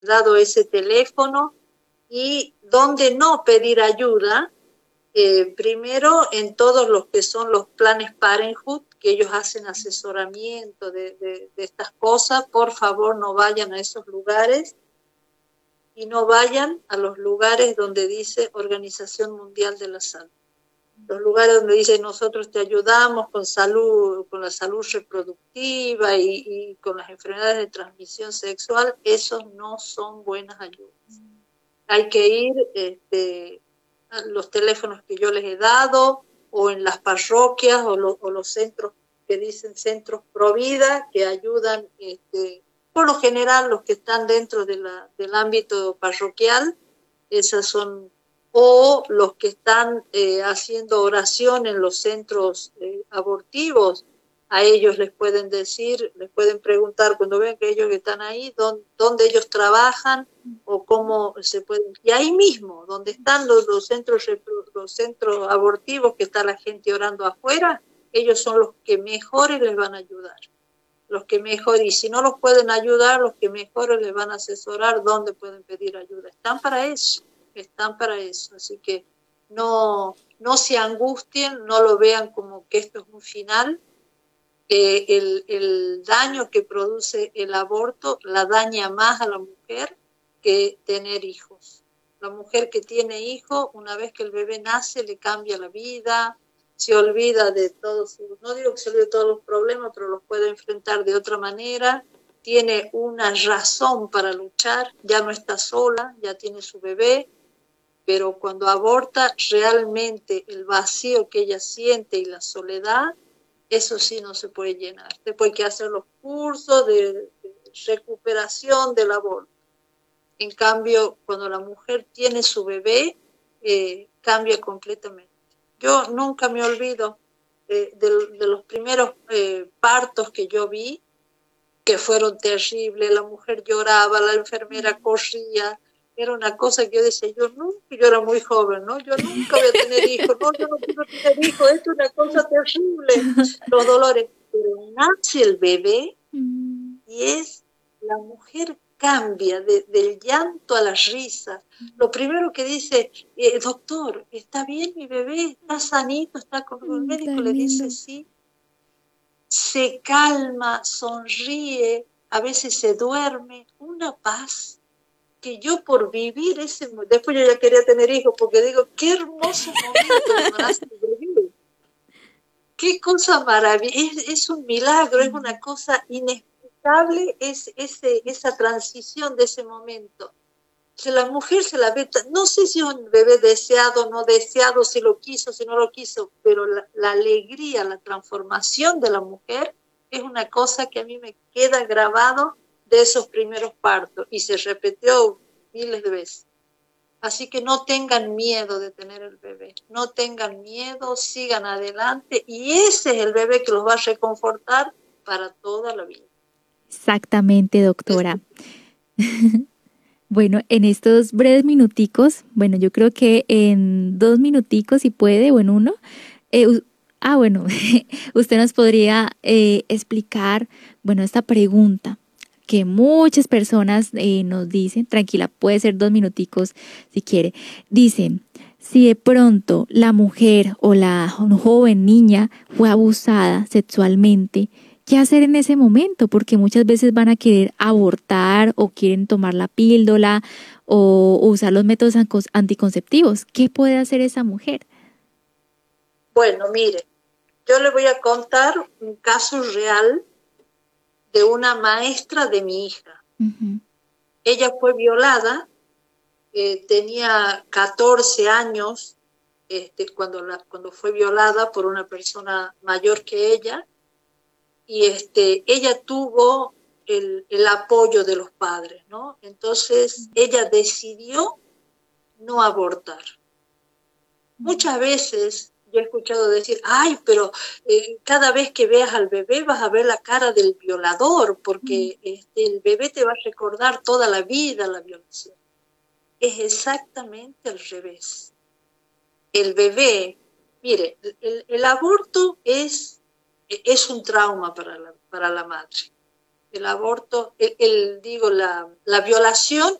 dado ese teléfono, y donde no pedir ayuda, primero en todos los que son los planes Parenthood, que ellos hacen asesoramiento de estas cosas. Por favor, no vayan a esos lugares y no vayan a los lugares donde dice Organización Mundial de la Salud. Los lugares donde dice nosotros te ayudamos con salud, con la salud reproductiva y con las enfermedades de transmisión sexual, esos no son buenas ayudas. Hay que ir a los teléfonos que yo les he dado, o en las parroquias, o los centros que dicen centros Provida, que ayudan, por lo general los que están dentro del ámbito parroquial, esas son, o los que están haciendo oración en los centros abortivos. A ellos les pueden decir, les pueden preguntar cuando ven que ellos están ahí, dónde ellos trabajan o cómo se pueden. Y ahí mismo, donde están los centros abortivos, que está la gente orando afuera, ellos son los que mejores les van a ayudar. Los que mejor, y si no los pueden ayudar, los que mejores les van a asesorar dónde pueden pedir ayuda. Están para eso. Así que no se angustien, no lo vean como que esto es un final. El daño que produce el aborto la daña más a la mujer que tener hijos. La mujer que tiene hijos, una vez que el bebé nace, le cambia la vida, se olvida de todos, no digo que se olvide de todos los problemas, pero los puede enfrentar de otra manera, tiene una razón para luchar, ya no está sola, ya tiene su bebé, pero cuando aborta, realmente el vacío que ella siente y la soledad, eso sí no se puede llenar. Después hay que hacer los cursos de recuperación del aborto. En cambio, cuando la mujer tiene su bebé, cambia completamente. Yo nunca me olvido de los primeros partos que yo vi, que fueron terribles. La mujer lloraba, la enfermera corría. Era una cosa que yo decía, yo era muy joven, ¿no? Yo nunca voy a tener hijos, no, yo no quiero tener hijos, es una cosa terrible, los dolores. Pero nace el bebé y la mujer cambia del llanto a la risa. Lo primero que dice, doctor, ¿está bien mi bebé? ¿Está sanito? ¿Está con el médico? Le dice sí. Se calma, sonríe, a veces se duerme, una paz que yo por vivir después yo ya quería tener hijos, porque digo, qué hermoso momento cuando nace el bebé. Qué cosa maravillosa, es un milagro, es una cosa inexplicable, esa transición de ese momento. Si la mujer se la ve, no sé si es un bebé deseado o no deseado, si lo quiso, si no lo quiso, pero la alegría, la transformación de la mujer es una cosa que a mí me queda grabado de esos primeros partos, y se repitió miles de veces. Así que no tengan miedo de tener el bebé, no tengan miedo, sigan adelante, y ese es el bebé que los va a reconfortar para toda la vida. Exactamente, doctora. Bueno, en estos breves minuticos, bueno, yo creo que en 2 minuticos, si puede, o en 1, bueno, usted nos podría explicar, bueno, esta pregunta que muchas personas nos dicen, tranquila, puede ser 2 minuticos si quiere, dicen, si de pronto la mujer o la joven niña fue abusada sexualmente, ¿qué hacer en ese momento? Porque muchas veces van a querer abortar o quieren tomar la píldora o usar los métodos anticonceptivos. ¿Qué puede hacer esa mujer? Bueno, mire, yo le voy a contar un caso real de una maestra de mi hija. Uh-huh. Ella fue violada, tenía 14 años cuando fue violada por una persona mayor que ella, y ella tuvo el apoyo de los padres, ¿no? Entonces ella decidió no abortar. Muchas veces yo he escuchado decir, ay, pero cada vez que veas al bebé vas a ver la cara del violador, porque el bebé te va a recordar toda la vida la violación. Es exactamente al revés. El bebé, mire, el aborto es un trauma para la madre. El aborto, digo, la violación